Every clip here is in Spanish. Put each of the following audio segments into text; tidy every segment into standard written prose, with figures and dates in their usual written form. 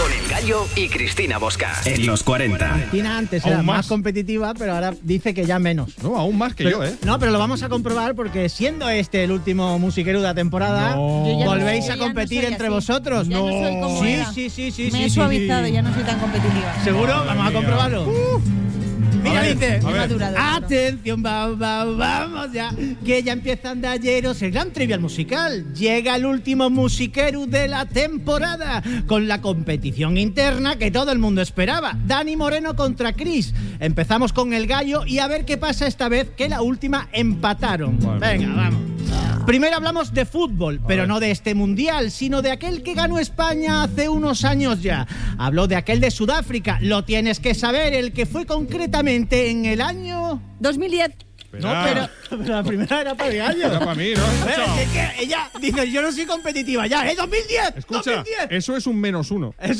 Con El Gallo y Cristina Bosca. En los 40. Cristina antes era más competitiva, pero ahora dice que ya menos. No, aún más que yo, ¿eh? No, pero lo vamos a comprobar porque siendo este el último musiquero de la temporada, volvéis a competir entre vosotros. Ya no soy como era. Sí. Me he suavizado, ya no soy tan competitiva. ¿Seguro? Vamos a comprobarlo. Mira, dice, madurado. atención, vamos ya, que ya empieza Andalleros, el gran trivial musical. Llega el último musiquero de la temporada, con la competición interna que todo el mundo esperaba. Dani Moreno contra Chris. Empezamos con El Gallo y a ver qué pasa esta vez, que la última empataron. Venga, vamos. Primero hablamos de fútbol, pero no de este mundial, sino de aquel que ganó España hace unos años ya. Habló de aquel de Sudáfrica, lo tienes que saber, el que fue concretamente en el año 2010. No, pero la primera era para el Gallo. Era para mí, ¿no? Es que ella dice, yo no soy competitiva ya, ¿eh? 2010. Escucha, 2010. eso es un -1. Eso.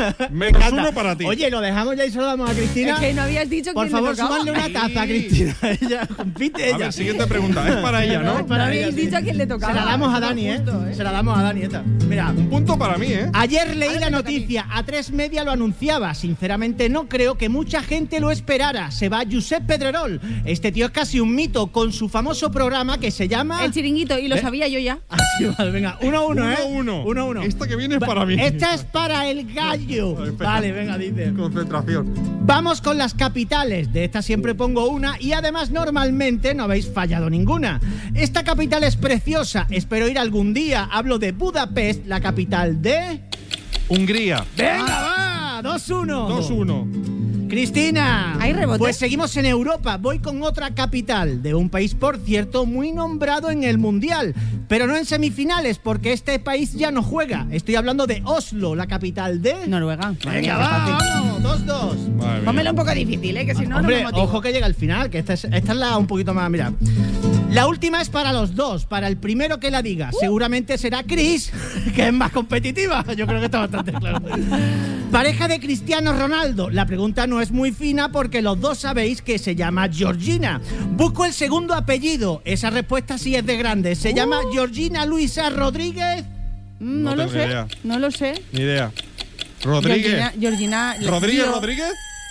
-1 para ti. Oye, lo dejamos ya y se lo damos a Cristina. Es que no habías dicho por quién favor, le tocaba. súbanle una taza a Cristina. Ella compite A ella. ver, siguiente pregunta. Es para ella, ¿no? No habéis dicho a quién le tocaba. Se la damos a Dani, Justo, Se la damos a Dani esta. Mira, Un punto para mí, ¿eh? ayer leí la noticia, A3 Media lo anunciaba. Sinceramente no creo que mucha gente lo esperara. Se va Josep Pedrerol. Este tío es casi un mito con su famoso programa que se llama... El Chiringuito, y lo sabía yo ya. Así vale, venga, 1-1, ¿eh? 1-1. Esta que viene es para mí. Esta es para el Gallo. Vale, venga, dice. Concentración. Vamos con las capitales. De esta siempre pongo una y además normalmente no habéis fallado ninguna. Esta capital es preciosa. Espero ir algún día. Hablo de Budapest, la capital de... Hungría. ¡Venga, va! 2-1. 2-1. Cristina. ¿Hay rebote? Pues seguimos en Europa. Voy con otra capital de un país, por cierto, muy nombrado en el Mundial, pero no en semifinales, porque este país ya no juega. Estoy hablando de Oslo, la capital de... Noruega. Venga, vamos, 2-2. Pónmelo un poco difícil, que si no, Hombre, no me motivo. ojo que llega al final, que esta es la un poquito más... Mira, la última es para los dos, para el primero que la diga. Seguramente será Chris, que es más competitiva. Yo creo que está bastante claro. Pareja de Cristiano Ronaldo. La pregunta no es muy fina porque los dos sabéis que se llama Georgina. Busco el segundo apellido. Esa respuesta sí es de grande. Se llama Georgina Luisa Rodríguez. No lo tengo sé, idea. no lo sé. Ni idea. Rodríguez. Georgina ¿Rodríguez?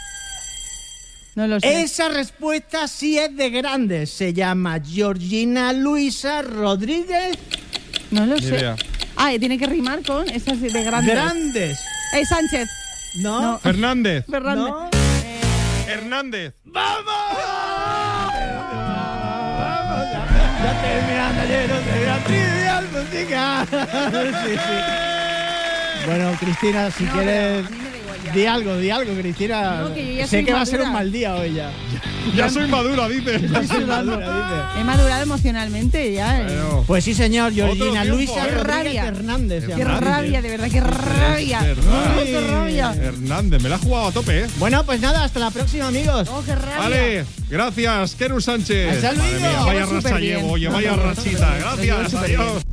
No lo sé. Esa respuesta sí es de grande. Se llama Georgina Luisa Rodríguez. No lo Ni sé. idea. Tiene que rimar con esas de grandes. Grandes. Sánchez. No. Fernández. Fernández. No. Hernández. ¡Vamos! Ya terminando ayer, no te trivial musical. Sí. Bueno, Cristina, si quieres... A mí me da igual ya. Di algo, Cristina. No, que yo ya sé soy que va a ser madura. un mal día hoy ya. Ya soy madura, dice. He madurado emocionalmente ya. Bueno. Pues sí, señor, Georgina tiempo, Luisa ¿eh? Rodríguez Rabia. Hernández. Qué rabia, de verdad, qué rabia. Hernández. Qué rabia. Hernández, me la ha jugado a tope, ¿eh? Bueno, pues nada, hasta la próxima, amigos. Oh, qué rabia. Vale, gracias, Keru Sánchez. Hasta luego. Madre mía, vaya Súper racha bien. llevo, oye, vaya rachita. Gracias, adiós.